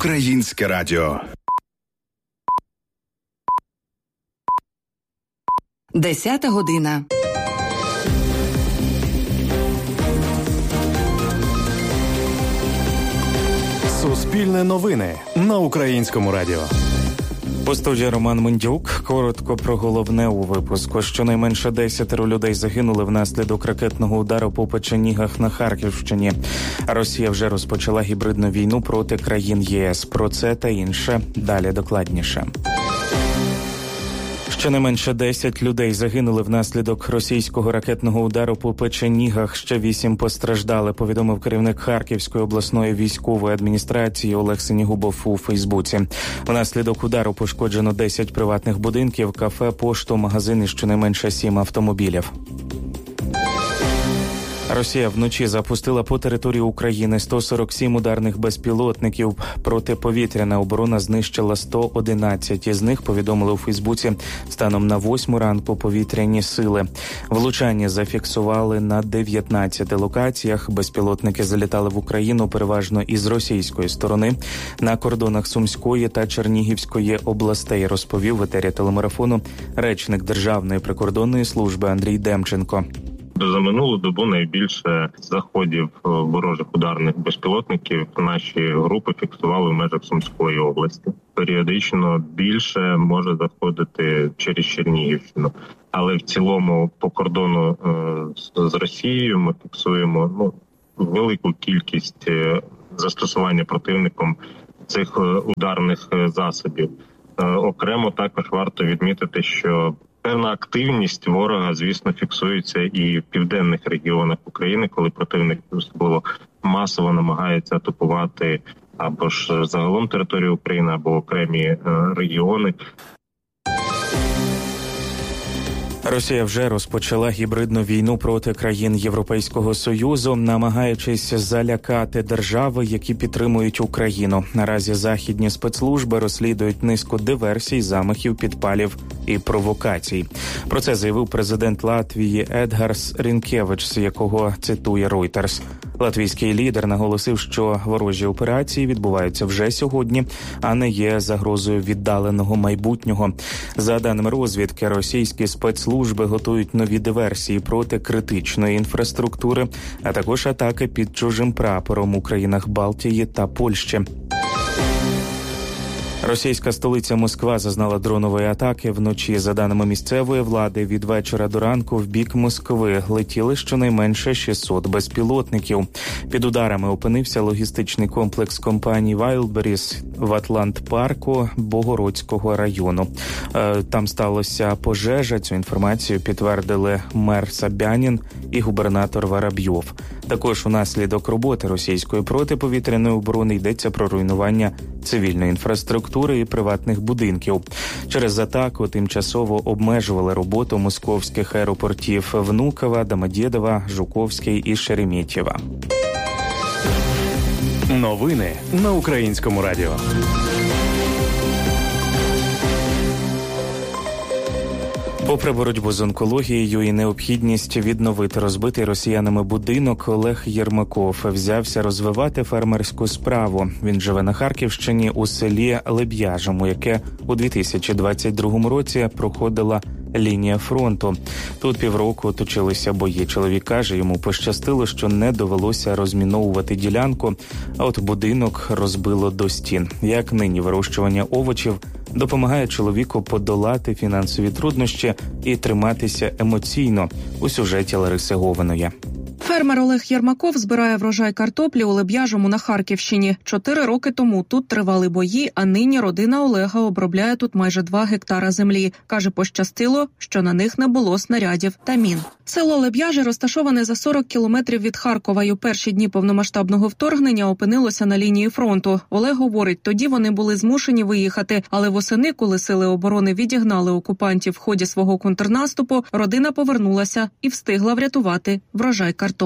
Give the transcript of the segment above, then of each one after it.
Українське радіо. 10 година. Суспільне новини на Українському радіо. У студії Роман Мендюк. Коротко про головне у випуску. Щонайменше 10 людей загинули внаслідок ракетного удару по печенігах на Харківщині. Росія вже розпочала гібридну війну проти країн ЄС. Про це та інше далі докладніше. Щонайменше 10 людей загинули внаслідок російського ракетного удару по печенігах. Ще 8 постраждали, повідомив керівник Харківської обласної військової адміністрації Олег Синігубов у Фейсбуці. Внаслідок удару пошкоджено 10 приватних будинків, кафе, пошту, магазини, щонайменше 7 автомобілів. Росія вночі запустила по території України 147 ударних безпілотників. Протиповітряна оборона знищила 111. Із них, повідомили у Фейсбуці, станом на 8 ранку повітряні сили. Влучання зафіксували на 19 локаціях. Безпілотники залітали в Україну переважно із російської сторони на кордонах Сумської та Чернігівської областей, розповів в етері телемарафону речник Державної прикордонної служби Андрій Демченко. За минулу добу найбільше заходів ворожих ударних безпілотників наші групи фіксували в межах Сумської області. Періодично більше може заходити через Чернігівщину. Але в цілому по кордону з Росією ми фіксуємо велику кількість застосування противником цих ударних засобів. Окремо також варто відмітити, що певна активність ворога, звісно, фіксується і в південних регіонах України, коли противник масово намагається атакувати або ж загалом територію України, або окремі регіони. Росія вже розпочала гібридну війну проти країн Європейського Союзу, намагаючись залякати держави, які підтримують Україну. Наразі західні спецслужби розслідують низку диверсій, замахів, підпалів і провокацій. Про це заявив президент Латвії Едгарс Рінкевич, якого цитує Reuters. Латвійський лідер наголосив, що ворожі операції відбуваються вже сьогодні, а не є загрозою віддаленого майбутнього. За даними розвідки, російські спецслужби готують нові диверсії проти критичної інфраструктури, а також атаки під чужим прапором у країнах Балтії та Польщі. Російська столиця Москва зазнала дронової атаки вночі. За даними місцевої влади, від вечора до ранку в бік Москви летіли щонайменше 600 безпілотників. Під ударами опинився логістичний комплекс компанії Wildberries в Атлант-парку Богородського району. Там сталося пожежа. Цю інформацію підтвердили мер Собянін і губернатор Воробйов. Також унаслідок роботи російської протиповітряної оборони йдеться про руйнування цивільної інфраструктури і приватних будинків. Через атаку тимчасово обмежували роботу московських аеропортів Внуково, Домодєдово, Жуковський і Шереметьєво. Новини на Українському радіо. Попри боротьбу з онкологією і необхідність відновити розбитий росіянами будинок, Олег Єрмаков взявся розвивати фермерську справу. Він живе на Харківщині у селі Леб'яжому, яке у 2022 році проходила лінія фронту. Тут півроку точилися бої. Чоловік каже, йому пощастило, що не довелося розміновувати ділянку, а от будинок розбило до стін. Як нині вирощування овочів допомагає чоловіку подолати фінансові труднощі і триматися емоційно у сюжеті Лариси Говиної. Фермер Олег Єрмаков збирає врожай картоплі у Леб'яжому на Харківщині. 4 роки тому тут тривали бої, а нині родина Олега обробляє тут майже 2 гектара землі. Каже, пощастило, що на них не було снарядів та мін. Село Леб'яжі розташоване за 40 кілометрів від Харкова і у перші дні повномасштабного вторгнення опинилося на лінії фронту. Олег говорить, тоді вони були змушені виїхати, але восени, коли сили оборони відігнали окупантів в ході свого контрнаступу, родина повернулася і встигла врятувати врожай картоплі.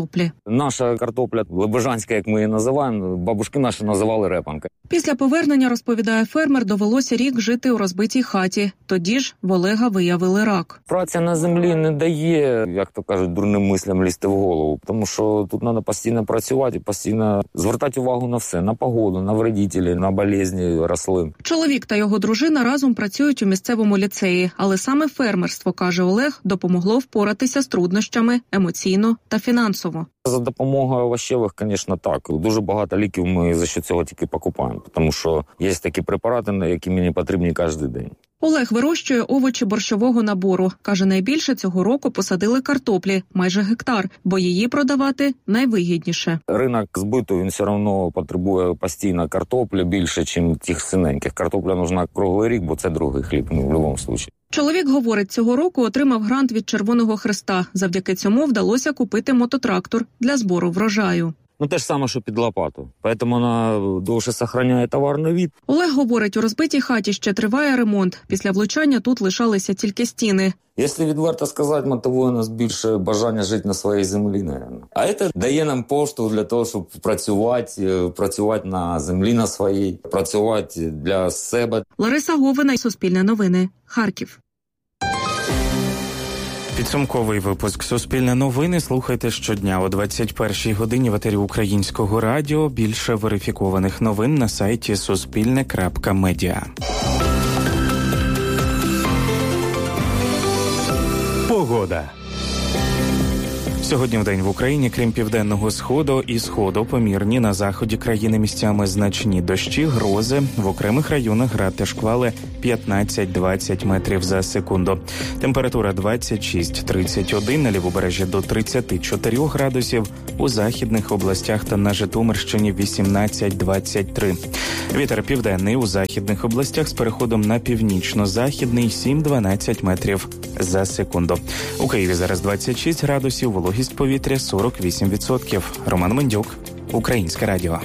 картоплі. Наша картопля лебежанська, як ми її називаємо, бабушки наші називали репанка. Після повернення, розповідає фермер, довелося рік жити у розбитій хаті. Тоді ж в Олега виявили рак. Праця на землі не дає, як то кажуть, дурним мислям лізти в голову. Тому що тут треба постійно працювати і постійно звертати увагу на все. На погоду, на вредителі, на болезні рослин. Чоловік та його дружина разом працюють у місцевому ліцеї. Але саме фермерство, каже Олег, допомогло впоратися з труднощами емоційно та фінансово. За допомогою овочевих, звісно, так. Дуже багато ліків ми за що цього тільки покупаємо. Тому що є такі препарати, які мені потрібні кожен день. Олег вирощує овочі борщового набору. Каже, найбільше цього року посадили картоплі – майже гектар, бо її продавати найвигідніше. Ринок збиту, він все одно потребує постійно картоплі більше, ніж тих синеньких. Картопля нужна круглий рік, бо це другий хліб, в будь-якому випадку. Чоловік говорить, цього року отримав грант від Червоного Хреста. Завдяки цьому вдалося купити мототрактор для збору врожаю. Те ж саме, що під лопату. Тому вона довше зберігає товарний вид. Олег говорить, у розбитій хаті ще триває ремонт. Після влучання тут лишалися тільки стіни. Якщо відверто сказати, мотивує нас більше бажання жити на своїй землі, мабуть. А це дає нам поштовх для того, щоб працювати на землі на своїй, працювати для себе. Лариса Говина, Суспільне новини, Харків. Підсумковий випуск «Суспільне новини» слухайте щодня о 21-й годині в етері Українського радіо. Більше верифікованих новин на сайті suspilne.media. Погода. Сьогодні вдень в Україні, крім південного сходу і сходу, помірні на заході країни місцями значні дощі, грози. В окремих районах град та шквали 15-20 метрів за секунду. Температура 26-31, на лівобережжі до 34 градусів, у західних областях та на Житомирщині 18-23. Вітер південний у західних областях з переходом на північно-західний 7-12 метрів за секунду. У Києві зараз 26 градусів, вологість повітря 48%. Роман Мендюк, Українське радіо.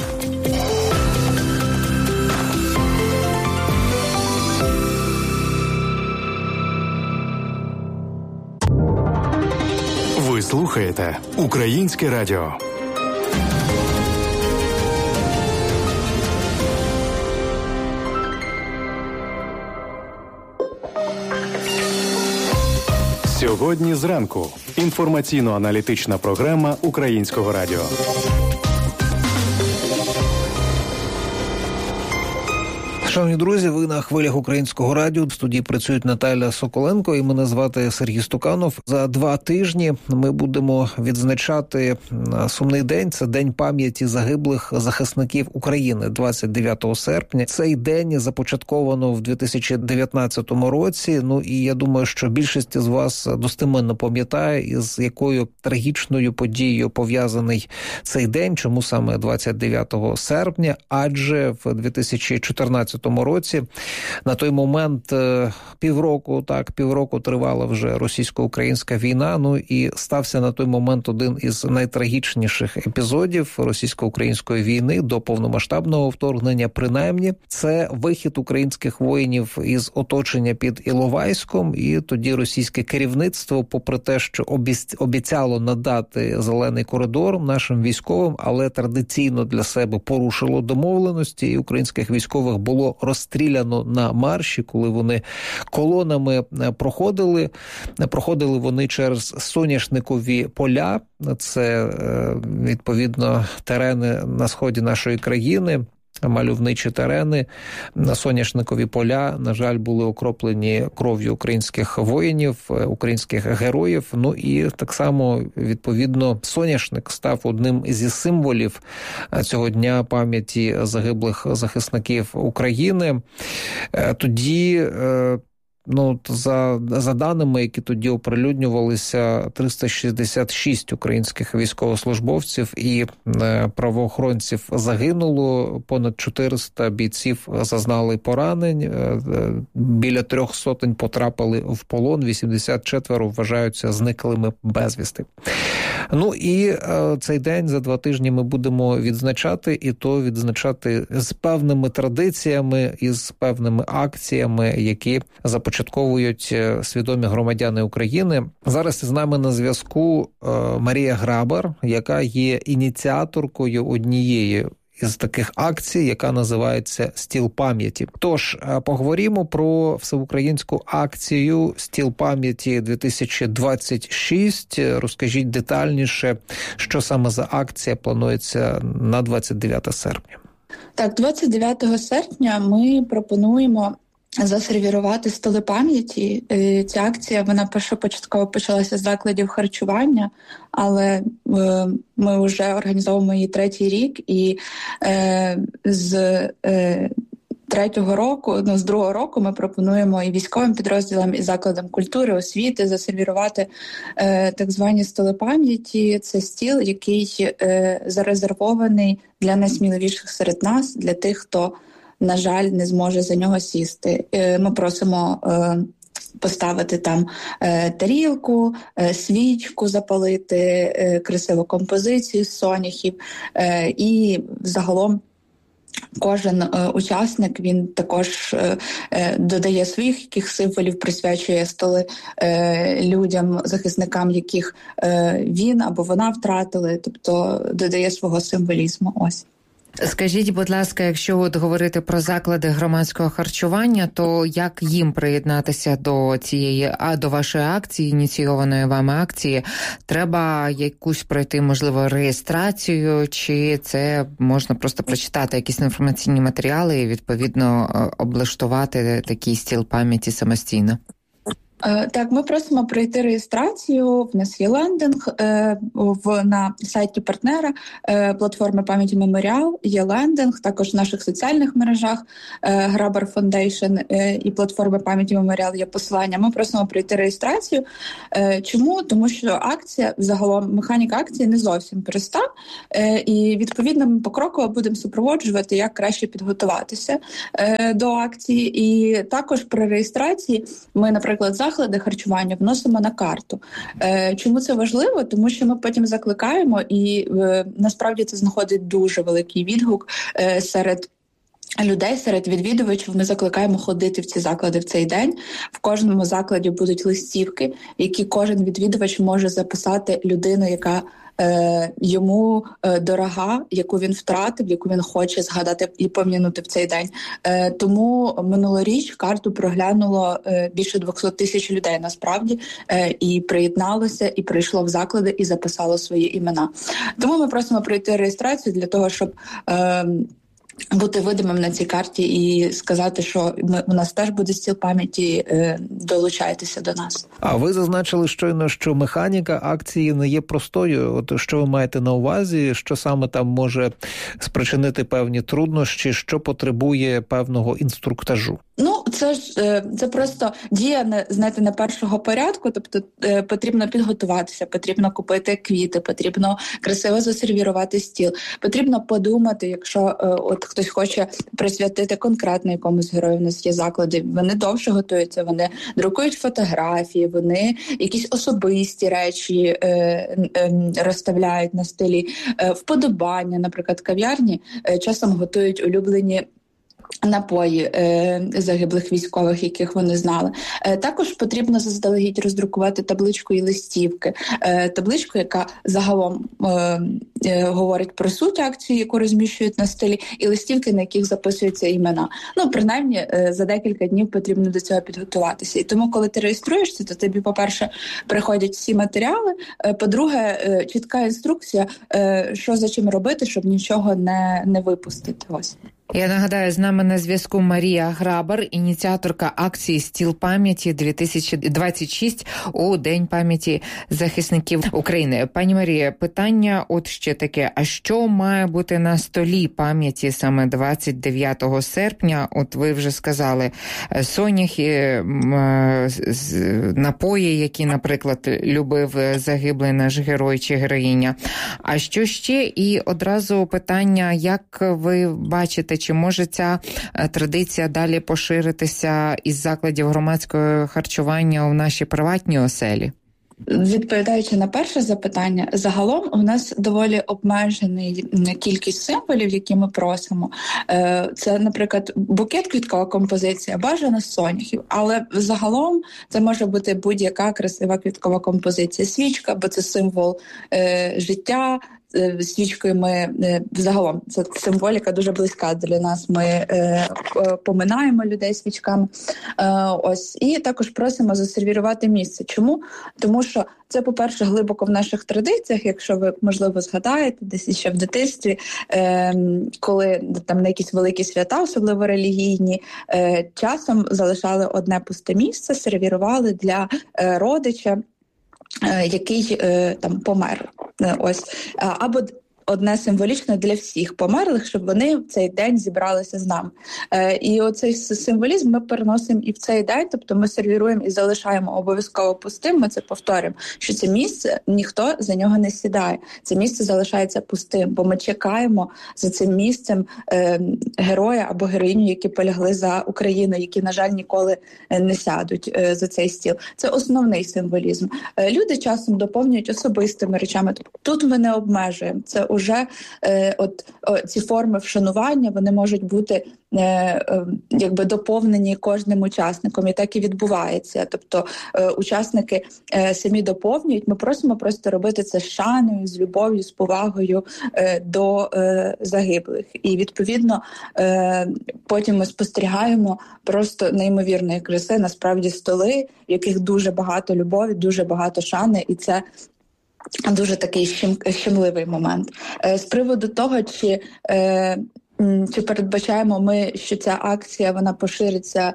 Ви слухаєте Українське радіо. Сьогодні зранку. Інформаційно-аналітична програма Українського радіо. Шановні друзі, ви на хвилях Українського радіо. В студії працюють Наталя Соколенко і мене звати Сергій Стуканов. За 2 тижні ми будемо відзначати сумний день. Це День пам'яті загиблих захисників України 29 серпня. Цей день започатковано в 2019 році. І я думаю, що більшість з вас достеменно пам'ятає, із якою трагічною подією пов'язаний цей день. Чому саме 29 серпня? Адже в 2014 році. На той момент півроку тривала вже російсько-українська війна, і стався на той момент один із найтрагічніших епізодів російсько-української війни до повномасштабного вторгнення, принаймні. Це вихід українських воїнів із оточення під Іловайськом, і тоді російське керівництво, попри те, що обіцяло надати зелений коридор нашим військовим, але традиційно для себе порушило домовленості, і українських військових було розстріляно на марші, коли вони колонами проходили. Проходили вони через соняшникові поля. Це, відповідно, терени на сході нашої країни, мальовничі терени, соняшникові поля, на жаль, були окроплені кров'ю українських воїнів, українських героїв. І так само, відповідно, соняшник став одним зі символів цього дня пам'яті загиблих захисників України. Тоді за даними, які тоді оприлюднювалися, 366 українських військовослужбовців і правоохоронців загинуло, понад 400 бійців зазнали поранень, біля 300 потрапили в полон, 84 вважаються зниклими безвісти. І цей день за 2 тижні ми будемо відзначати, і то відзначати з певними традиціями і з певними акціями, які започатковані започатковують свідомі громадяни України. Зараз з нами на зв'язку Марія Грабар, яка є ініціаторкою однієї із таких акцій, яка називається «Стіл пам'яті». Тож, поговоримо про всеукраїнську акцію «Стіл пам'яті-2026». Розкажіть детальніше, що саме за акція планується на 29 серпня. Так, 29 серпня ми пропонуємо засервірувати столи пам'яті. Ця акція, вона першопочатково почалася з закладів харчування, але ми вже організовуємо її 3-й рік, і з 3-го року, з 2-го року ми пропонуємо і військовим підрозділам, і закладам культури, освіти засервірувати так звані столи пам'яті. Це стіл, який зарезервований для найсміливіших серед нас, для тих, хто, на жаль, не зможе за нього сісти. Ми просимо поставити там тарілку, свічку запалити, красиву композицію з соняхів, і загалом кожен учасник, він також додає своїх яких символів, присвячує столи людям, захисникам, яких він або вона втратили, тобто додає свого символізму. Ось. Скажіть, будь ласка, якщо от говорити про заклади громадського харчування, то як їм приєднатися до вашої акції, ініційованої вами акції? Треба якусь пройти, можливо, реєстрацію, чи це можна просто прочитати якісь інформаційні матеріали і, відповідно, облаштувати такий стіл пам'яті самостійно? Так, ми просимо пройти реєстрацію. В нас є лендинг на сайті партнера платформи «Пам'яті Меморіал». Є лендинг, також в наших соціальних мережах Грабар Фондейшн і платформи «Пам'яті Меморіал» є посилання. Ми просимо пройти реєстрацію. Чому? Тому що акція, загалом механіка акції не зовсім проста, і відповідно ми покроково будемо супроводжувати, як краще підготуватися до акції. І також при реєстрації ми, наприклад, заклади харчування вносимо на карту. Чому це важливо? Тому що ми потім закликаємо, і насправді це знаходить дуже великий відгук серед людей, серед відвідувачів. Ми закликаємо ходити в ці заклади в цей день. В кожному закладі будуть листівки, які кожен відвідувач може записати людину, яка йому дорога, яку він втратив, яку він хоче згадати і пом'янути в цей день. Тому минулоріч карту проглянуло більше 200 тисяч людей насправді, і приєдналося, і прийшло в заклади, і записало свої імена. Тому ми просимо пройти реєстрацію для того, щоб бути видимим на цій карті і сказати, що у нас теж буде стіл пам'яті, долучайтеся до нас. А ви зазначили щойно, що механіка акції не є простою. От що ви маєте на увазі, що саме там може спричинити певні труднощі, що потребує певного інструктажу? Ну, це просто дія, знаєте, не першого порядку, тобто потрібно підготуватися, потрібно купити квіти, потрібно красиво засервірувати стіл, потрібно подумати, якщо от хтось хоче присвятити конкретно якомусь герою. У нас є заклади, вони довше готуються, вони друкують фотографії, вони якісь особисті речі розставляють на столі, вподобання, наприклад, кав'ярні часом готують улюблені напої загиблих військових, яких вони знали. Також потрібно заздалегідь роздрукувати табличку і листівки. Табличку, яка загалом говорить про суть акції, яку розміщують на столі, і листівки, на яких записуються імена. Ну, принаймні, за декілька днів потрібно до цього підготуватися. І тому, коли ти реєструєшся, то тобі, по-перше, приходять всі матеріали, по-друге, чітка інструкція, що за чим робити, щоб нічого не випустити. Ось. Я нагадаю, з нами на зв'язку Марія Грабар, ініціаторка акції «Стіл пам'яті 2026» у День пам'яті захисників України. Пані Марія, питання от ще таке. А що має бути на столі пам'яті саме 29 серпня? От ви вже сказали, соняхи, напої, які, наприклад, любив загиблий наш герой чи героїня. А що ще? І одразу питання, як ви бачите, чи може ця традиція далі поширитися із закладів громадського харчування у наші приватні оселі? Відповідаючи на перше запитання, загалом у нас доволі обмежений кількість символів, які ми просимо. Це, наприклад, букет, квіткова композиція, бажано з соняхів, але загалом це може бути будь-яка красива квіткова композиція. Свічка, бо це символ життя. Свічкою ми загалом, це символіка дуже близька для нас. Ми поминаємо людей свічками. Ось. І також просимо засервірувати місце. Чому? Тому що це, по-перше, глибоко в наших традиціях, якщо ви, можливо, згадаєте, десь ще в дитинстві, коли там на якісь великі свята, особливо релігійні, часом залишали одне пусте місце, сервірували для родича, який там помер. Ось. Або одне символічне для всіх померлих, щоб вони в цей день зібралися з нами. І оцей символізм ми переносимо і в цей день, тобто ми сервіруємо і залишаємо обов'язково пустим, ми це повторюємо, що це місце, ніхто за нього не сідає. Це місце залишається пустим, бо ми чекаємо за цим місцем героя або героїню, які полягли за Україну, які, на жаль, ніколи не сядуть за цей стіл. Це основний символізм. Люди часом доповнюють особистими речами. Тут ми не обмежуємо. Це уже ці форми вшанування, вони можуть бути якби доповнені кожним учасником, і так і відбувається. Тобто учасники самі доповнюють, ми просимо просто робити це з шаною, з любов'ю, з повагою до загиблих. І відповідно потім ми спостерігаємо просто неймовірної краси, насправді столи, в яких дуже багато любові, дуже багато шани, і це дуже такий щемливий момент. З приводу того, чи передбачаємо ми, що ця акція вона пошириться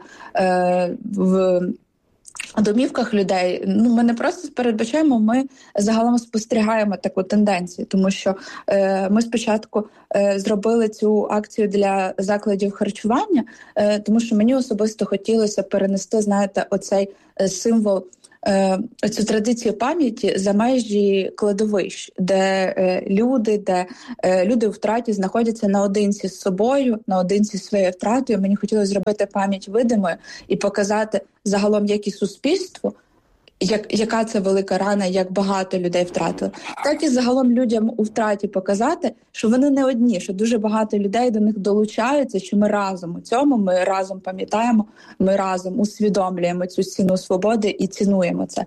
в домівках людей, ми не просто передбачаємо, ми загалом спостерігаємо таку тенденцію, тому що ми спочатку зробили цю акцію для закладів харчування, тому що мені особисто хотілося перенести, знаєте, оцей символ, цю традицію пам'яті за межі кладовищ, де люди у втраті знаходяться наодинці з собою, наодинці з своєю втратою. Мені хотілося зробити пам'ять видимою і показати загалом, як і суспільство, яка це велика рана, як багато людей втратили. Так і загалом людям у втраті показати, що вони не одні, що дуже багато людей до них долучаються, що ми разом у цьому, ми разом пам'ятаємо, ми разом усвідомлюємо цю ціну свободи і цінуємо це.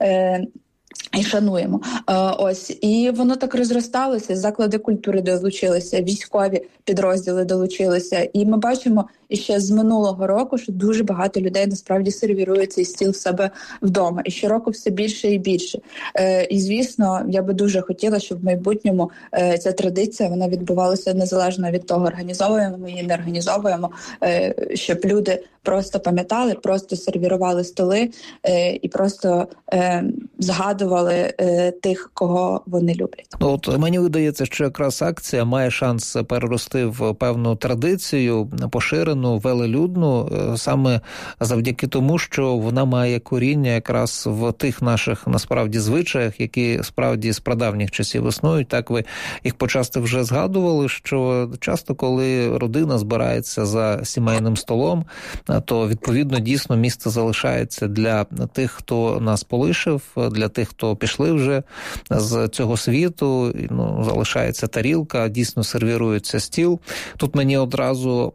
І шануємо. Ось. І воно так розросталося, заклади культури долучилися, військові підрозділи долучилися. І ми бачимо ще з минулого року, що дуже багато людей насправді сервірує цей стіл в себе вдома. І щороку все більше і більше. І, звісно, я би дуже хотіла, щоб в майбутньому ця традиція вона відбувалася незалежно від того, організовуємо ми її, не організовуємо, щоб люди просто пам'ятали, просто сервірували столи і просто згадували тих, кого вони люблять. От мені видається, що якраз акція має шанс перерости в певну традицію, поширену, велелюдну, саме завдяки тому, що вона має коріння якраз в тих наших, насправді, звичаях, які справді з прадавніх часів існують. Так ви їх почасти вже згадували, що часто, коли родина збирається за сімейним столом, то, відповідно, дійсно місце залишається для тих, хто нас полишив, для тих, хто пішли вже з цього світу, залишається тарілка, дійсно сервірується стіл. Тут мені одразу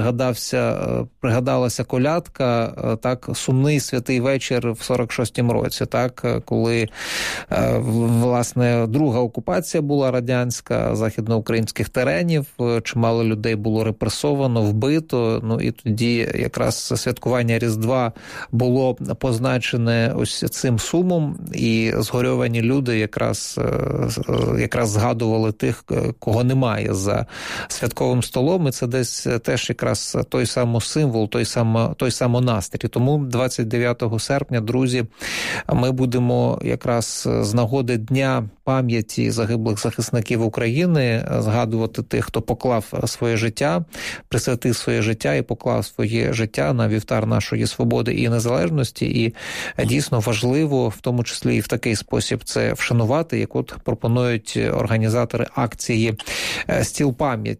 пригадалася колядка, так, сумний святий вечір в 46-му році, так, коли, власне, друга окупація була радянська західноукраїнських теренів, чимало людей було репресовано, вбито, і тоді якраз святкування Різдва було позначене ось цим сумом, і згорьовані люди якраз згадували тих, кого немає за святковим столом, і це десь теж якраз той самий символ, той самий настрій. Тому 29 серпня, друзі, ми будемо якраз з нагоди Дня пам'яті загиблих захисників України згадувати тих, хто поклав своє життя, присвятив своє життя і поклав своє життя на вівтар нашої свободи і незалежності. І дійсно важливо, в тому числі і в такий спосіб, це вшанувати, як от пропонують організатори акції «Стіл пам'яті».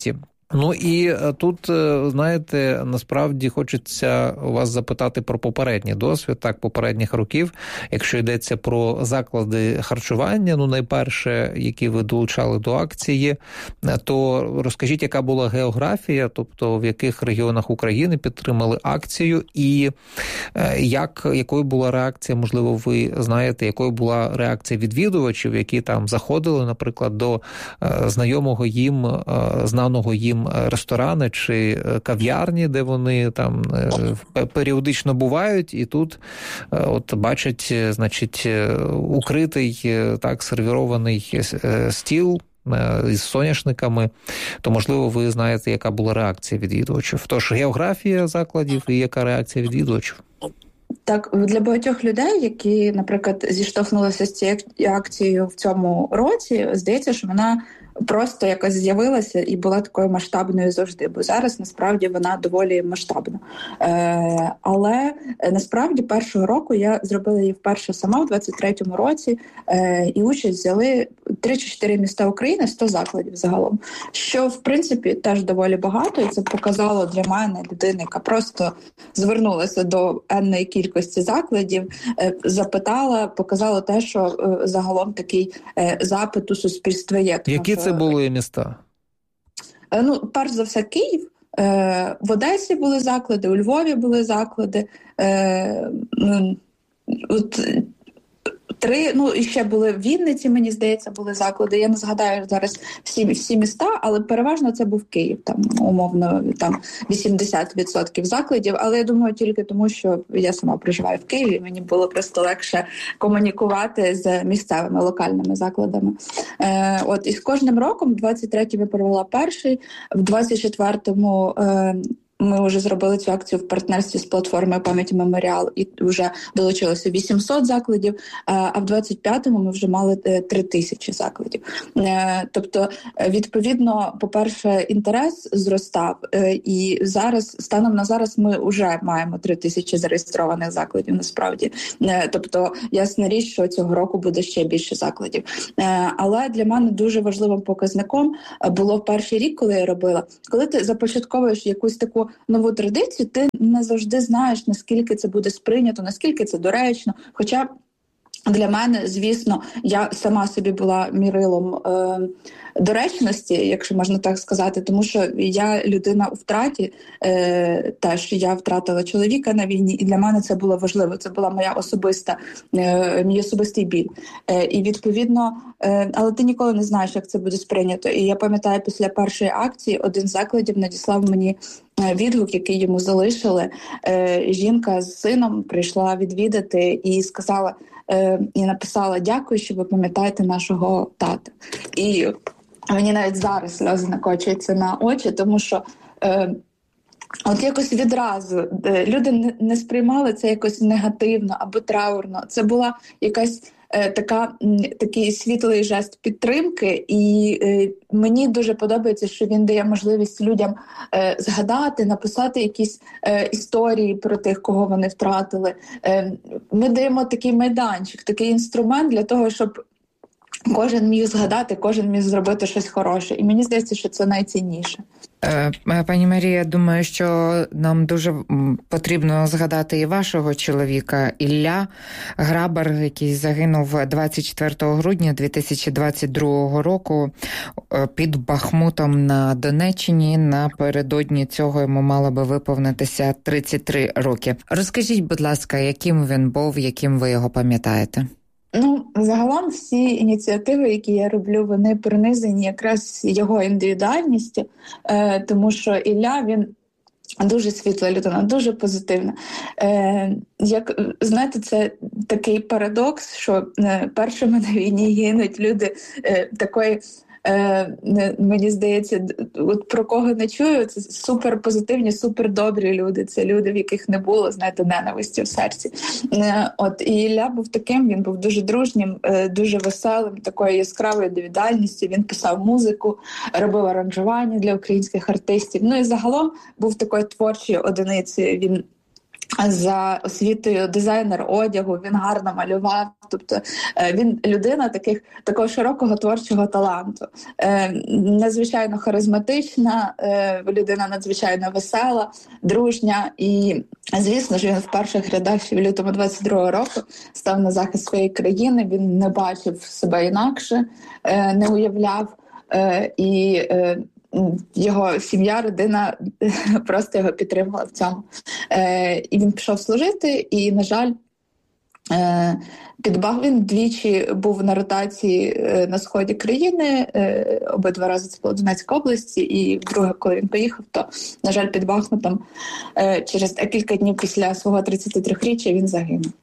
Ну і тут, знаєте, насправді хочеться вас запитати про попередній досвід, так, попередніх років. Якщо йдеться про заклади харчування, ну, найперше, які ви долучали до акції, то розкажіть, яка була географія, тобто в яких регіонах України підтримали акцію, і якою була реакція, можливо, ви знаєте, якою була реакція відвідувачів, які там заходили, наприклад, до знайомого їм, знаного їм ресторани чи кав'ярні, де вони там періодично бувають, і тут от бачать, значить, укритий, так, сервірований стіл із соняшниками, то, можливо, ви знаєте, яка була реакція відвідувачів. Тож, географія закладів і яка реакція відвідувачів? Так, для багатьох людей, які, наприклад, зіштовхнулися з цією акцією в цьому році, здається, що вона просто якось з'явилася і була такою масштабною завжди, бо зараз, насправді, вона доволі масштабна. Але, насправді, першого року я зробила її вперше сама в 23-му році, і участь взяли 3 чи 4 міста України, 100 закладів загалом, що, в принципі, теж доволі багато, і це показало для мене, людини, яка просто звернулася до енної кількості закладів, запитала, показало те, що загалом такий запит у суспільстві є. Які це були міста? Ну, перш за все, Київ. В Одесі були заклади, у Львові були заклади. І ще були в Вінниці, мені здається, були заклади. Я не згадаю зараз всі міста, але переважно це був Київ, там умовно там 80% закладів. Але я думаю, тільки тому, що я сама проживаю в Києві, мені було просто легше комунікувати з місцевими локальними закладами. І з кожним роком, в 23-й я провела перший, в 24-му ми вже зробили цю акцію в партнерстві з платформою «Пам'ять Меморіал» і вже долучилося 800 закладів, а в 25-му ми вже мали 3000 закладів. Тобто, відповідно, по-перше, інтерес зростав, і зараз, станом на зараз, ми вже маємо 3000 зареєстрованих закладів, насправді. Тобто, ясна річ, що цього року буде ще більше закладів. Але для мене дуже важливим показником було в перший рік, коли я робила, коли ти започатковуєш якусь таку нову традицію, ти не завжди знаєш, наскільки це буде сприйнято, наскільки це доречно. Хоча для мене, звісно, я сама собі була мірилом доречності, якщо можна так сказати, тому що я людина у втраті, теж я втратила чоловіка на війні, і для мене це було важливо, це була мій особистий біль. І відповідно, але ти ніколи не знаєш, як це буде сприйнято. І я пам'ятаю, після першої акції один з закладів надіслав мені відгук, який йому залишили. Жінка з сином прийшла відвідати і сказала, і написала: «Дякую, що ви пам'ятаєте нашого тата». І мені навіть зараз сльози накочуються на очі, тому що от якось відразу люди не сприймали це якось негативно або траурно. Це була якась такий світлий жест підтримки, і мені дуже подобається, що він дає можливість людям згадати, написати якісь історії про тих, кого вони втратили. Ми даємо такий майданчик, такий інструмент для того, щоб кожен міг згадати, кожен міг зробити щось хороше. І мені здається, що це найцінніше. Пані Марія, думаю, що нам дуже потрібно згадати і вашого чоловіка Ілля Грабар, який загинув 24 грудня 2022 року під Бахмутом на Донеччині. Напередодні цього йому мало би виповнитися 33 роки. Розкажіть, будь ласка, яким він був, яким ви його пам'ятаєте? Загалом всі ініціативи, які я роблю, вони пронизані якраз його індивідуальністю, тому що Ілля, він дуже світла людина, дуже позитивна. Як, знаєте, це такий парадокс, що першими на війні гинуть люди такої, мені здається, от про кого не чую, це суперпозитивні, супердобрі люди. Це люди, в яких не було, знаєте, ненависті в серці. І Ілля був таким, він був дуже дружнім, дуже веселим, такою яскравою індивідуальністю. Він писав музику, робив аранжування для українських артистів. І загалом був такою творчою одиницею. Він за освітою дизайнер одягу, він гарно малював. Тобто він людина такого широкого творчого таланту. Надзвичайно харизматична, людина надзвичайно весела, дружня. І, звісно ж, він в перших рядах ще в лютому 22-го року став на захист своєї країни. Він не бачив себе інакше, не уявляв. І його сім'я, родина просто його підтримала в цьому. І він пішов служити, і, на жаль, він двічі був на ротації на сході країни, обидва рази це було в Донецькій області, і вдруге, коли він поїхав, то, на жаль, під Бахмутом через кілька днів після свого 33-річчя він загинув.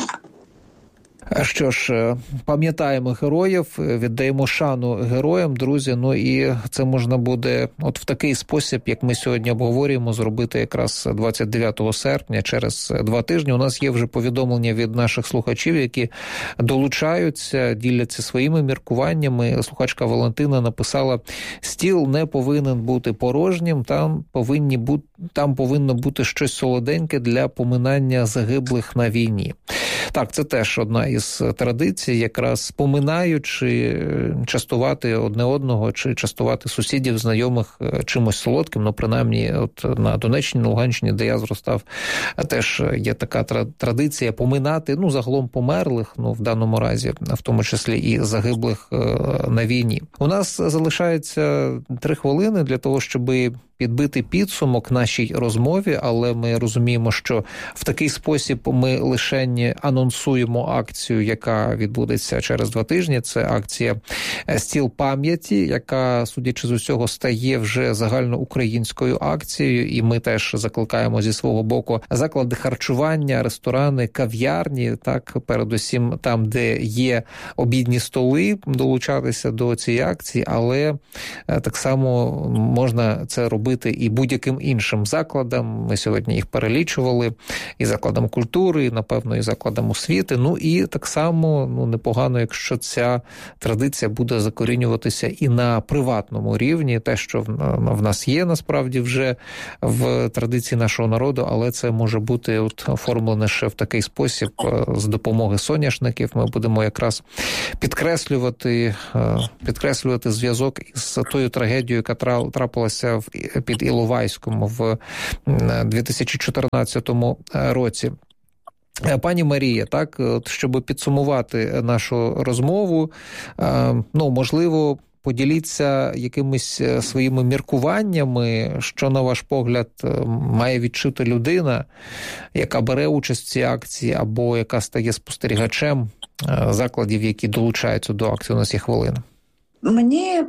Що ж, пам'ятаємо героїв, віддаємо шану героям, друзі. Ну і це можна буде от в такий спосіб, як ми сьогодні обговорюємо, зробити якраз 29 серпня, через 2 тижні. У нас є вже повідомлення від наших слухачів, які долучаються, діляться своїми міркуваннями. Слухачка Валентина написала: «Стіл не повинен бути порожнім, там повинно бути щось солоденьке для поминання загиблих на війні». Так, це теж одна із традицій, якраз поминаючи, частувати одне одного чи частувати сусідів, знайомих чимось солодким. Ну, принаймні, от на Донеччині, на Луганщині, де я зростав, теж є така традиція поминати, ну, загалом померлих, ну, в даному разі, в тому числі і загиблих на війні. У нас залишається 3 хвилини для того, щоб підбити підсумок нашій розмові, але ми розуміємо, що в такий спосіб ми лише анонсуємо акцію, яка відбудеться через 2 тижні. Це акція «Стіл пам'яті», яка, судячи з усього, стає вже загальноукраїнською акцією, і ми теж закликаємо зі свого боку заклади харчування, ресторани, кав'ярні, так, передусім там, де є обідні столи, долучатися до цієї акції, але так само можна це робити і будь-яким іншим закладам. Ми сьогодні їх перелічували, і закладам культури, і, напевно, і закладам освіти. Ну і так само непогано, якщо ця традиція буде закорінюватися і на приватному рівні, те, що в нас є насправді вже в традиції нашого народу, але це може бути оформлене ще в такий спосіб з допомоги соняшників. Ми будемо якраз підкреслювати зв'язок із тою трагедією, яка трапилася під Іловайськом в 2014 році. Пані Марія, так, щоб підсумувати нашу розмову, можливо, поділіться якимись своїми міркуваннями, що, на ваш погляд, має відчути людина, яка бере участь в цій акції або яка стає спостерігачем закладів, які долучаються до акції. У нас є хвилина. Мені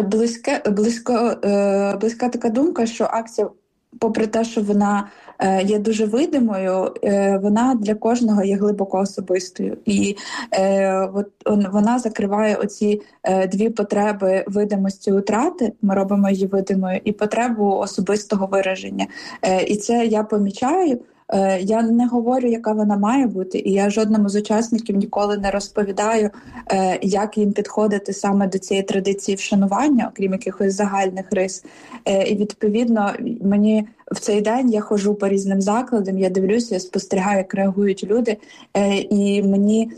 близька така думка, що акція, попри те, що вона є дуже видимою, вона для кожного є глибоко особистою. І вона закриває оці 2 потреби видимості утрати, ми робимо її видимою, і потребу особистого вираження. І це я помічаю. Я не говорю, яка вона має бути, і я жодному з учасників ніколи не розповідаю, як їм підходити саме до цієї традиції вшанування, окрім якихось загальних рис. І, відповідно, мені в цей день я ходжу по різним закладам, я дивлюся, я спостерігаю, як реагують люди, і мені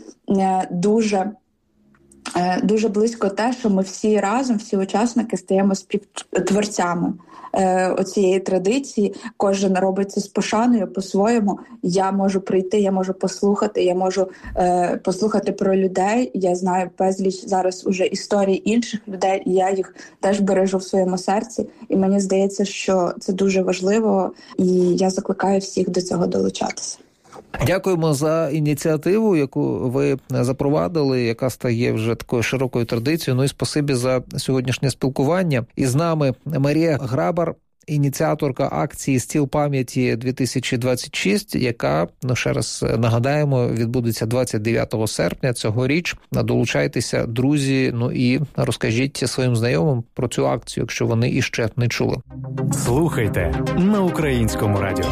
дуже близько те, що ми всі разом, всі учасники, стаємо співтворцями оцієї традиції. Кожен робить це з пошаною по-своєму. Я можу прийти, я можу послухати, я можу послухати про людей. Я знаю безліч зараз уже історій інших людей, і я їх теж бережу в своєму серці. І мені здається, що це дуже важливо, і я закликаю всіх до цього долучатися. Дякуємо за ініціативу, яку ви запровадили, яка стає вже такою широкою традицією. Ну і спасибі за сьогоднішнє спілкування. І з нами Марія Грабар, ініціаторка акції «Стіл пам'яті 2026», яка, ще раз нагадаємо, відбудеться 29 серпня цьогоріч. Долучайтеся, друзі, і розкажіть своїм знайомим про цю акцію, якщо вони іще не чули. Слухайте на Українському радіо.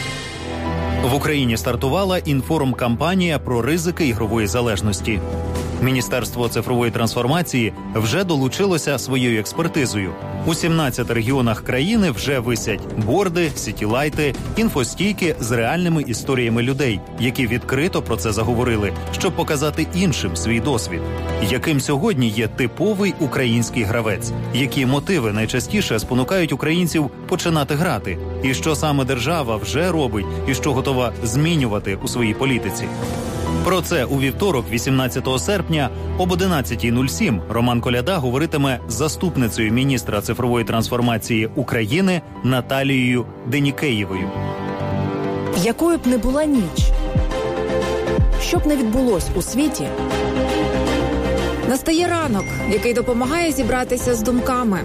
В Україні стартувала інформкампанія про ризики ігрової залежності. Міністерство цифрової трансформації вже долучилося своєю експертизою. У 17 регіонах країни вже висять борди, сітілайти, інфостійки з реальними історіями людей, які відкрито про це заговорили, щоб показати іншим свій досвід. Яким сьогодні є типовий український гравець? Які мотиви найчастіше спонукають українців починати грати? І що саме держава вже робить і що готова змінювати у своїй політиці? Про це у вівторок, 18 серпня, об 11:07 Роман Коляда говоритиме з заступницею міністра цифрової трансформації України Наталією Денікеєвою. Якою б не була ніч, що б не відбулось у світі, настає ранок, який допомагає зібратися з думками.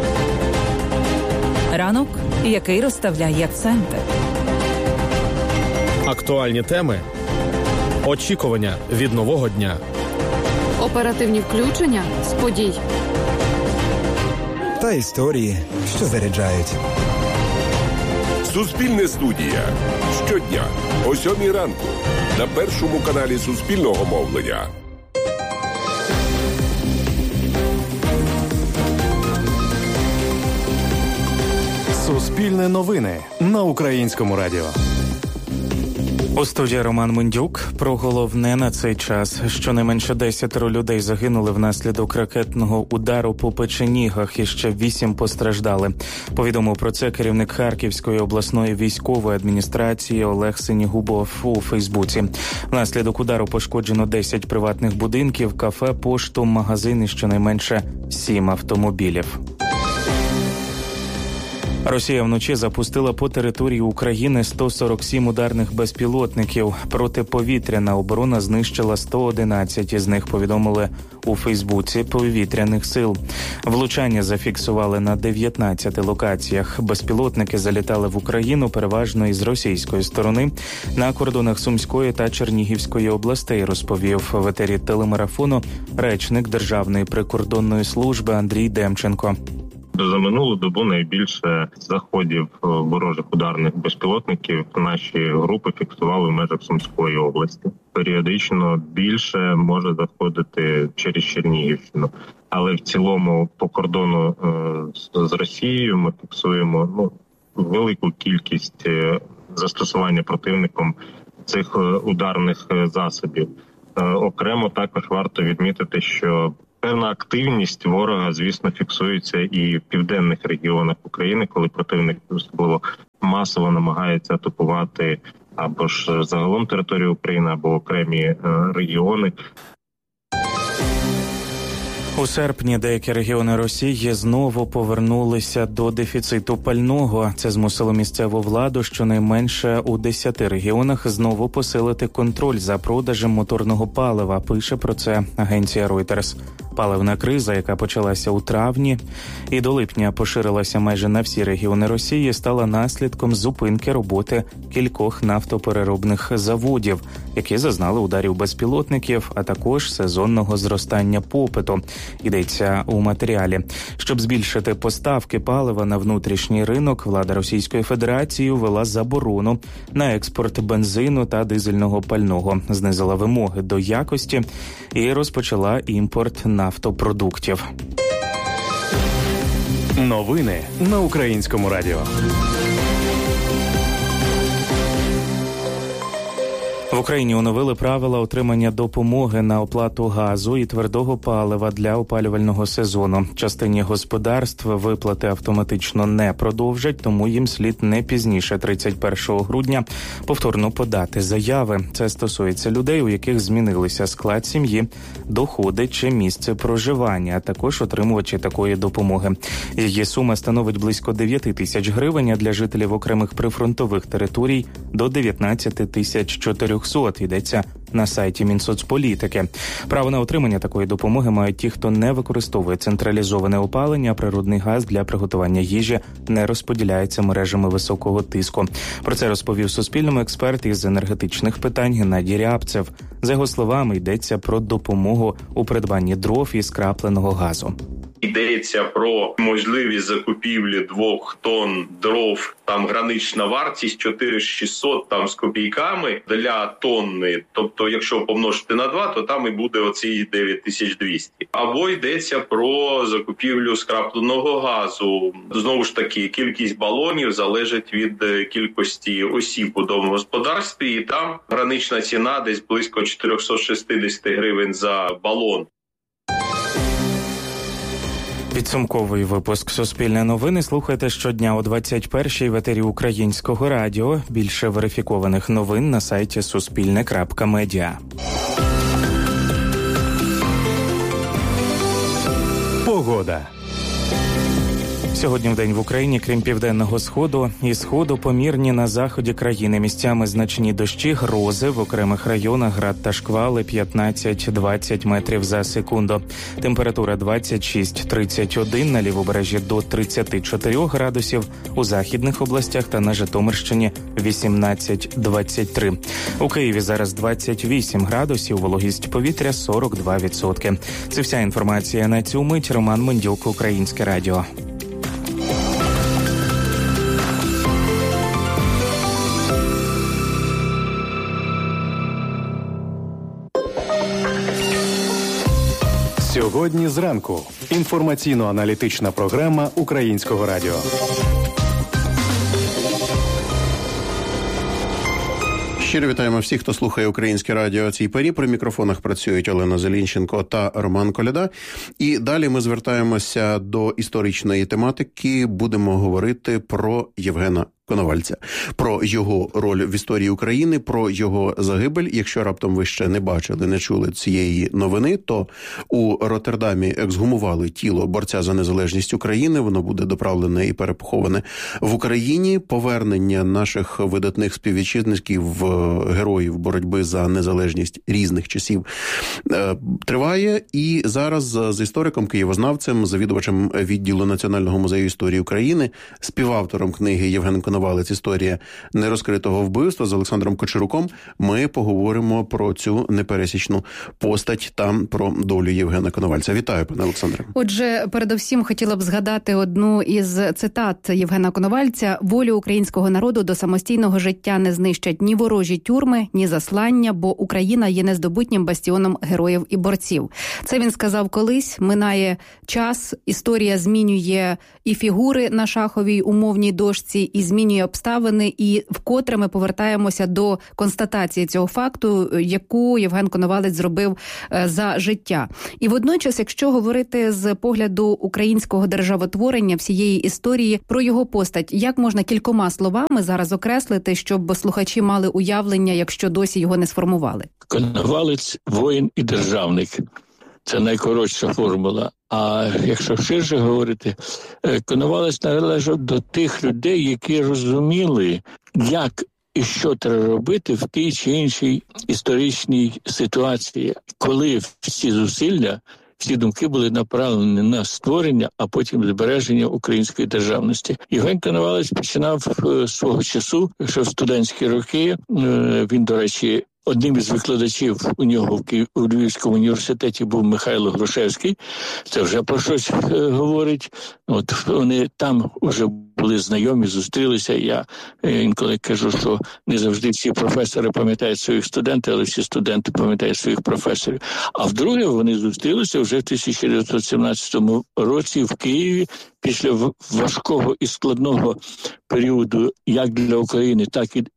Ранок, який розставляє акценти. Актуальні теми. Очікування від нового дня. Оперативні включення з подій. Та історії, що заряджають. Суспільне студія. Щодня о 7:00 ранку на першому каналі Суспільного мовлення. Суспільне новини на Українському радіо. У студії Роман Мендюк. Про головне на цей час. Щонайменше 10 людей загинули внаслідок ракетного удару по Печенігах і ще 8 постраждали. Повідомив про це керівник Харківської обласної військової адміністрації Олег Синігубов у Фейсбуці. Внаслідок удару пошкоджено 10 приватних будинків, кафе, пошту, магазин і щонайменше 7 автомобілів. Росія вночі запустила по території України 147 ударних безпілотників. Протиповітряна оборона знищила 111, із них повідомили у Фейсбуці повітряних сил. Влучання зафіксували на 19 локаціях. Безпілотники залітали в Україну переважно із російської сторони на кордонах Сумської та Чернігівської областей, розповів в етері телемарафону речник Державної прикордонної служби Андрій Демченко. За минулу добу найбільше заходів ворожих ударних безпілотників наші групи фіксували в межах Сумської області. Періодично більше може заходити через Чернігівщину. Але в цілому по кордону з Росією ми фіксуємо велику кількість застосування противником цих ударних засобів. Окремо також варто відмітити, що певна активність ворога, звісно, фіксується і в південних регіонах України, коли противник особливо масово намагається атакувати або ж загалом територію України, або окремі регіони. У серпні деякі регіони Росії знову повернулися до дефіциту пального. Це змусило місцеву владу щонайменше у 10 регіонах знову посилити контроль за продажем моторного палива, пише про це агенція Reuters. Паливна криза, яка почалася у травні і до липня поширилася майже на всі регіони Росії, стала наслідком зупинки роботи кількох нафтопереробних заводів, які зазнали ударів безпілотників, а також сезонного зростання попиту. Йдеться у матеріалі. Щоб збільшити поставки палива на внутрішній ринок, влада Російської Федерації ввела заборону на експорт бензину та дизельного пального, знизила вимоги до якості і розпочала імпорт нафтопродуктів. Новини на Українському радіо. В Україні оновили правила отримання допомоги на оплату газу і твердого палива для опалювального сезону. Частині господарств виплати автоматично не продовжать, тому їм слід не пізніше 31 грудня повторно подати заяви. Це стосується людей, у яких змінилися склад сім'ї, доходи чи місце проживання, а також отримувачі такої допомоги. Її сума становить близько 9 тисяч гривень, а для жителів окремих прифронтових територій – до 19 400. Йдеться на сайті Мінсоцполітики. Право на отримання такої допомоги мають ті, хто не використовує централізоване опалення, а природний газ для приготування їжі не розподіляється мережами високого тиску. Про це розповів Суспільному експерт із енергетичних питань Геннадій Рябцев. За його словами, йдеться про допомогу у придбанні дров і скрапленого газу. Йдеться про можливість закупівлі 2 тонн дров, там гранична вартість 4600 там з копійками для тонни. Тобто, якщо помножити на 2, то там і буде оці 9200. Або йдеться про закупівлю скрапленого газу. Знову ж таки, кількість балонів залежить від кількості осіб у домогосподарстві, і там гранична ціна десь близько 460 гривень за балон. Підсумковий випуск «Суспільне новини» слухайте щодня о 21-й в етері Українського радіо. Більше верифікованих новин на сайті suspilne.media. Погода. Сьогодні вдень в Україні, крім південного сходу і сходу, помірні на заході країни. Місцями значні дощі, грози, в окремих районах град та шквали 15-20 метрів за секунду. Температура 26-31, на лівобережжі до 34 градусів, у західних областях та на Житомирщині 18-23. У Києві зараз 28 градусів, вологість повітря 42%. Це вся інформація на цю мить. Роман Мендюк, Українське радіо. Сьогодні зранку. Інформаційно-аналітична програма Українського радіо. Щиро вітаємо всіх, хто слухає Українське радіо о цій порі. При мікрофонах працюють Олена Зелінченко та Роман Коляда. І далі ми звертаємося до історичної тематики. Будемо говорити про Євгена Коновальця, про його роль в історії України, про його загибель. Якщо раптом ви ще не бачили, не чули цієї новини, то у Роттердамі ексгумували тіло борця за незалежність України. Воно буде доправлене і перепоховане в Україні. Повернення наших видатних співвітчизників, героїв боротьби за незалежність різних часів триває. І зараз з істориком, києвознавцем, завідувачем відділу Національного музею історії України, співавтором книги Євген Коновалець «Історія нерозкритого вбивства» з Олександром Кочеруком ми поговоримо про цю непересічну постать та про долю Євгена Коновальця. Вітаю, пане Олександре. Отже, передовсім хотіла б згадати одну із цитат Євгена Коновальця: «Волю українського народу до самостійного життя не знищать ні ворожі тюрми, ні заслання, бо Україна є нездобутнім бастіоном героїв і борців». Це він сказав колись, минає час, історія змінює і фігури на шаховій умовній дошці, і змінює обставини, і вкотре ми повертаємося до констатації цього факту, яку Євген Коновалець зробив за життя. І водночас, якщо говорити з погляду українського державотворення, всієї історії, про його постать, як можна кількома словами зараз окреслити, щоб слухачі мали уявлення, якщо досі його не сформували? Коновалець – воїн і державник. Це найкоротша формула. А якщо ширше говорити, Коновалець належав до тих людей, які розуміли, як і що треба робити в тій чи іншій історичній ситуації, коли всі зусилля, всі думки були направлені на створення, а потім збереження української державності. Євген Коновалець починав свого часу, ще в студентські роки. Він, до речі, одним із викладачів у нього у Львівському університеті був Михайло Грушевський. Це вже про щось говорить. От вони там вже були знайомі, зустрілися. Я інколи кажу, що не завжди всі професори пам'ятають своїх студентів, але всі студенти пам'ятають своїх професорів. А вдруге вони зустрілися вже в 1917 році в Києві після важкого і складного періоду як для України, так і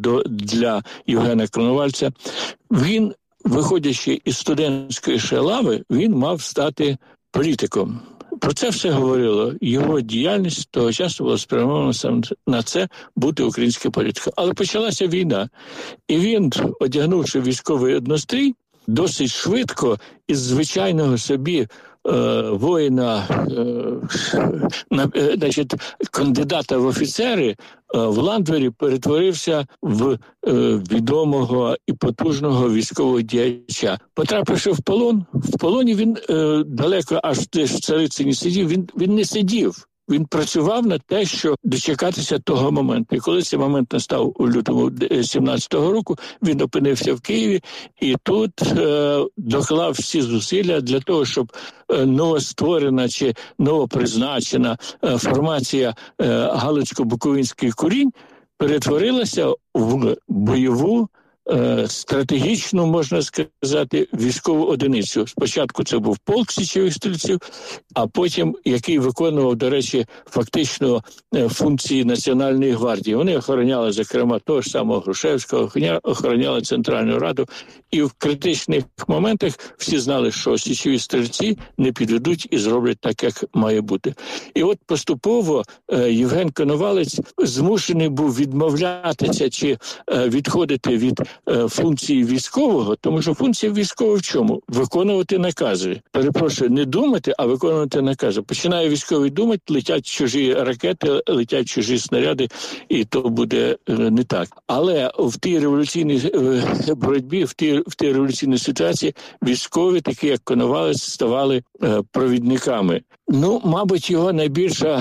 для Євгена Коновальця. Він, виходячи із студентської ще лави, він мав стати політиком. Про це все говорило. Його діяльність того часу була спрямована саме на це бути українським політиком. Але почалася війна. І він, одягнувши військовий однострій, досить швидко із звичайного собі воїна, значить, кандидата в офіцери в Ландвері перетворився в відомого і потужного військового діяча. Потрапивши в полоні він далеко аж в Царицыні сидів, він не сидів. Він працював на те, що дочекатися того моменту. І коли цей момент настав у лютому 17-го року, він опинився в Києві і тут доклав всі зусилля для того, щоб новостворена чи новопризначена формація Галицько-Буковинський курінь перетворилася в бойову, стратегічну, можна сказати, військову одиницю. Спочатку це був полк січових стрільців, а потім, який виконував, до речі, фактично функції Національної гвардії. Вони охороняли, зокрема, того ж самого Грушевського, охороняли Центральну Раду. І в критичних моментах всі знали, що січові стрільці не підведуть і зроблять так, як має бути. І от поступово Євген Коновалець змушений був відмовлятися чи відходити від функції військового, тому що функція військового в чому? Виконувати накази. Перепрошую, не думати, а виконувати накази. Починає військовий думати, летять чужі ракети, летять чужі снаряди, і то буде не так. Але в тій революційній боротьбі, в тій революційній ситуації військові, такі як Коновалець, ставали провідниками. Ну, мабуть, його найбільша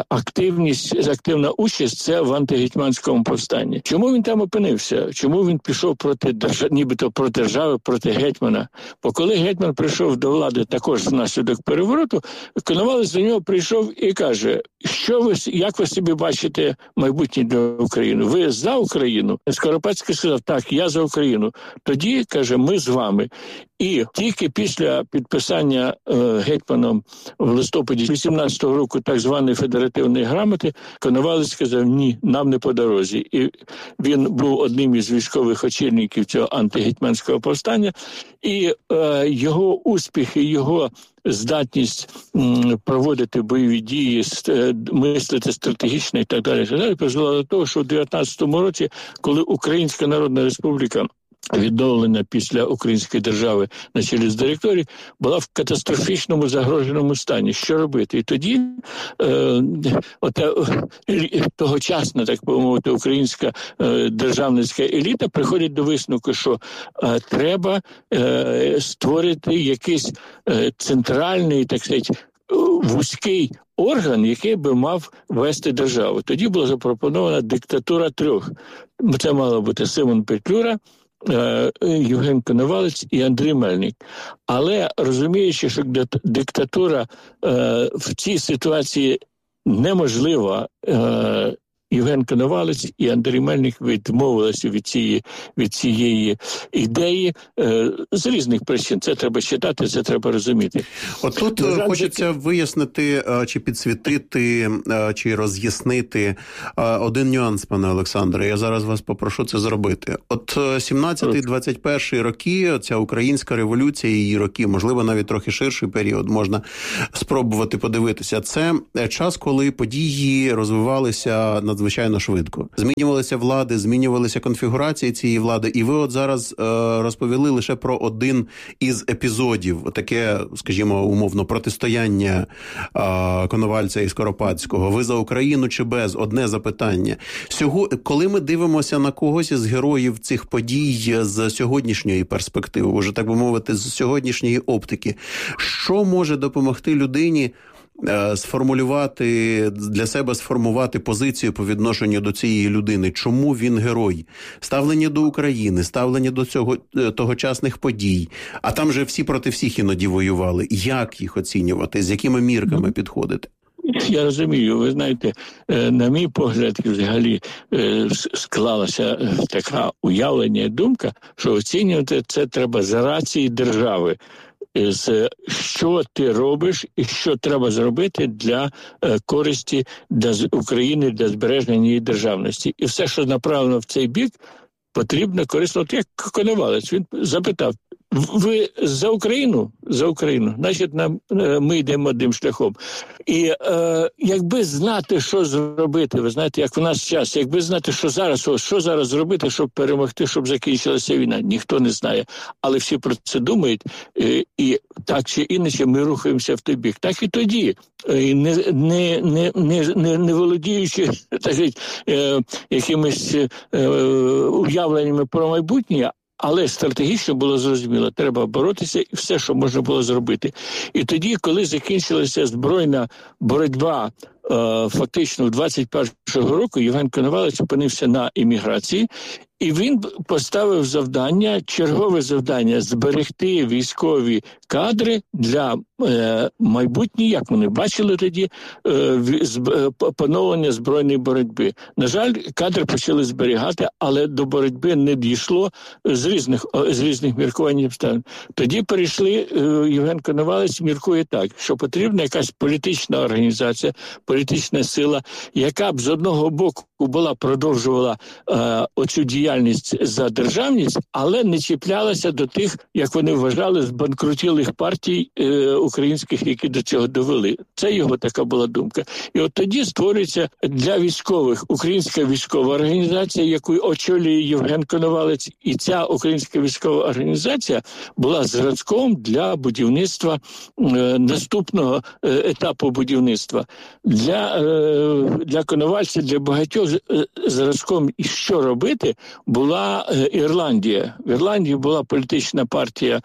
активна участь – це в антигетьманському повстанні. Чому він там опинився? Чому він пішов нібито проти держави, проти гетьмана? Бо коли гетьман прийшов до влади також внаслідок перевороту, Коновалець до нього прийшов і каже, як ви собі бачите майбутнє для України? Ви за Україну? Скоропадський сказав, так, я за Україну. Тоді, каже, ми з вами. І тільки після підписання гетьманом в листопаді 18-го року так званої федеративної грамоти, Коновалець сказав, ні, нам не по дорозі. І він був одним із військових очільників цього антигетьманського повстання. І його успіхи, його здатність проводити бойові дії, мислити стратегічно і так далі, призвела до того, що в 19-му році, коли Українська Народна Республіка відновлена після Української держави на чолі з директорією, була в катастрофічному загроженому стані. Що робити? І тоді тогочасна, так би мовити, українська державницька еліта приходить до висновку, що треба створити якийсь центральний, так сказати, вузький орган, який би мав вести державу. Тоді була запропонована диктатура трьох. Це мало бути Симон Петлюра, Євген Коновалець і Андрій Мельник. Але розуміючи, що диктатура в цій ситуації неможлива, Євген Коновалець і Андрій Мельник відмовилися від цієї ідеї з різних причин. Це треба читати, це треба розуміти. От тут хочеться вияснити, чи підсвітити, чи роз'яснити один нюанс, пане Олександре. Я зараз вас попрошу це зробити. От 17-21 роки, ця українська революція, її роки, можливо, навіть трохи ширший період, можна спробувати подивитися. Це час, коли події розвивалися надзвичайно швидко. Змінювалися влади, змінювалися конфігурації цієї влади, і ви от зараз розповіли лише про один із епізодів, таке, скажімо, умовно, протистояння Коновальця і Скоропадського. Ви за Україну чи без? Одне запитання. Коли ми дивимося на когось із героїв цих подій з сьогоднішньої перспективи, вже, так би мовити, з сьогоднішньої оптики, що може допомогти людині сформувати позицію по відношенню до цієї людини? Чому він герой? Ставлення до України, ставлення до тогочасних подій. А там же всі проти всіх іноді воювали. Як їх оцінювати? З якими мірками підходити? Я розумію. Ви знаєте, на мій погляд, взагалі склалася така уявлення і думка, що оцінювати це треба за рації держави. Що ти робиш і що треба зробити для користі для України, для збереження її державності. І все, що направлено в цей бік, потрібно корисно. От як Коновалець, він запитав, ви за Україну? За Україну. Значить, ми йдемо одним шляхом. І якби знати, що зробити, ви знаєте, як в нас час, якби знати, що зараз зробити, щоб перемогти, щоб закінчилася війна, ніхто не знає. Але всі про це думають, і так чи інакше ми рухаємося в той бік. Так і тоді, не володіючи, так сказати, якимись уявленнями про майбутнє, Але стратегічно було зрозуміло, треба боротися і все, що можна було зробити. І тоді, коли закінчилася збройна боротьба, фактично в 21-го року, Євген Коновалець опинився на еміграції, і він поставив завдання, чергове завдання – зберегти військові кадри для майбутнє, як вони бачили тоді, поновлення збройної боротьби. На жаль, кадри почали зберігати, але до боротьби не дійшло з різних міркувань і обставин. Тоді перейшли, Євген Коновалець міркує так, що потрібна якась політична організація, політична сила, яка б з одного боку продовжувала оцю діяльність за державність, але не чіплялася до тих, як вони вважали, збанкрутілих партій українських, які до цього довели. Це його така була думка. І от тоді створюється для військових українська військова організація, яку очолює Євген Коновалець. І ця українська військова організація була зразком для будівництва наступного етапу будівництва. Для Коновальця, для багатьох зразком і що робити була Ірландія. В Ірландії була політична партія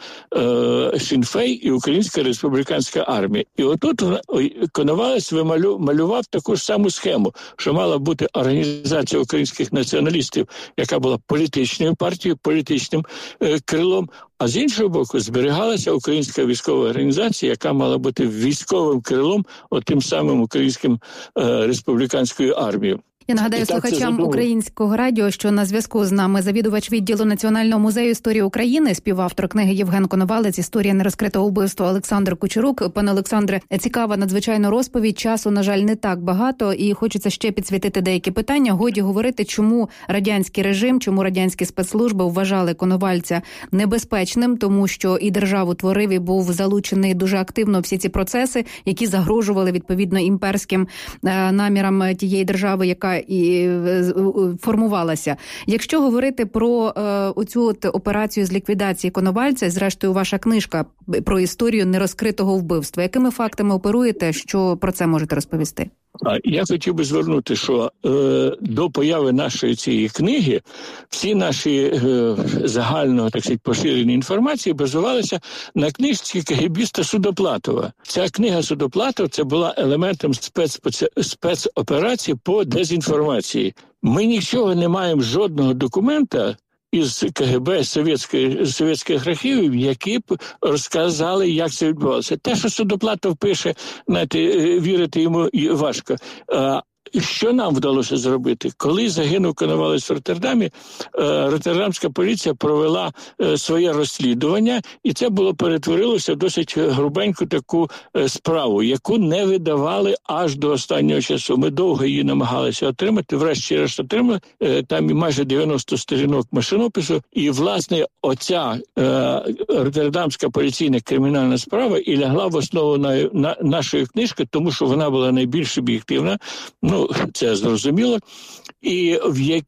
Сін-Фей і Українська республіканська армія. І отут Коновалець малював таку ж саму схему, що мала бути організація українських націоналістів, яка була політичною партією, політичним крилом, а з іншого боку зберігалася українська військова організація, яка мала бути військовим крилом тим самим українським республіканською армією. Я нагадаю слухачам Українського радіо, що на зв'язку з нами завідувач відділу Національного музею історії України, співавтор книги Євген Коновалець «Історія нерозкритого вбивства» Олександр Кучерук. Пане Олександре, цікава надзвичайно розповідь. Часу, на жаль, не так багато, і хочеться ще підсвітити деякі питання. Годі говорити, чому радянський режим, чому радянські спецслужби вважали Коновальця небезпечним, тому що і державу творив, і був залучений дуже активно всі ці процеси, які загрожували відповідно імперським намірам тієї держави, яка і формувалася. Якщо говорити про оцю операцію з ліквідації Коновальця, зрештою ваша книжка про історію нерозкритого вбивства, якими фактами оперуєте, що про це можете розповісти? Я хотів би звернути, що до появи нашої цієї книги всі наші загально, так сказати, поширені інформації базувалися на книжці КГБіста Судоплатова. Ця книга Судоплатова – це була елементом спецоперації по дезінформації. Ми нічого не маємо, жодного документа із КГБ, совєтських архівів, які б розказали, як це відбувалося. Те, що Судоплатов пише, знаєте, вірити йому важко. Що нам вдалося зробити? Коли загинув Коновалець в Роттердамі, роттердамська поліція провела своє розслідування, і це перетворилося в досить грубеньку таку справу, яку не видавали аж до останнього часу. Ми довго її намагалися отримати, врешті-решт отримали, там і майже 90 сторінок машинопису, і, власне, оця роттердамська поліційна кримінальна справа і лягла в основу нашої книжки, тому що вона була найбільш об'єктивна, це зрозуміло. І